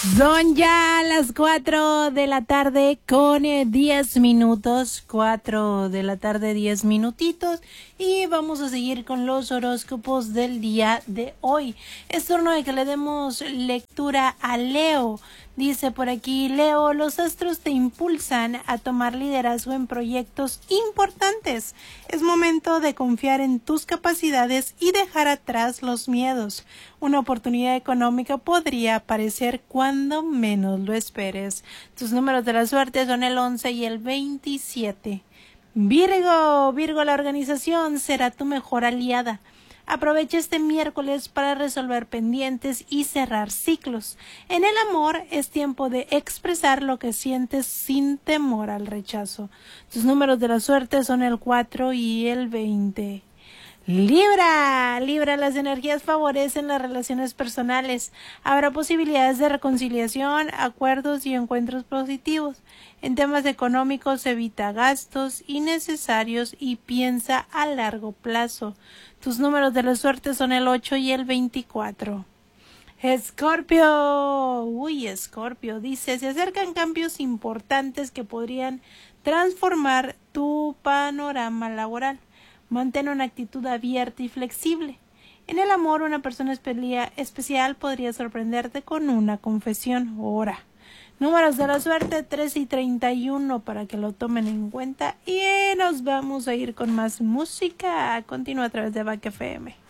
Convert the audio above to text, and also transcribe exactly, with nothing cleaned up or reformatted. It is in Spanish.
Son ya las cuatro de la tarde con eh, diez minutos, cuatro de la tarde, diez minutitos, y vamos a seguir con los horóscopos del día de hoy. Es turno de que le demos lectura a Leo. Dice por aquí, Leo, los astros te impulsan a tomar liderazgo en proyectos importantes. Es momento de confiar en tus capacidades y dejar atrás los miedos. Una oportunidad económica podría aparecer cuando menos lo esperes. Tus números de la suerte son el once y el veintisiete. Virgo, Virgo, la organización será tu mejor aliada. Aprovecha este miércoles para resolver pendientes y cerrar ciclos. En el amor es tiempo de expresar lo que sientes sin temor al rechazo. Tus números de la suerte son el cuatro y el veinte. Libra, Libra, las energías favorecen las relaciones personales. Habrá posibilidades de reconciliación, acuerdos y encuentros positivos. En temas económicos, evita gastos innecesarios y piensa a largo plazo. Tus números de la suerte son el ocho y el veinticuatro. Escorpio, uy, Escorpio, dice, se acercan cambios importantes que podrían transformar tu panorama laboral. Mantén una actitud abierta y flexible. En el amor, una persona especial podría sorprenderte con una confesión. Ora. Números de la suerte tres y treinta y uno para que lo tomen en cuenta. Y nos vamos a ir con más música. Continúa a través de Back F M.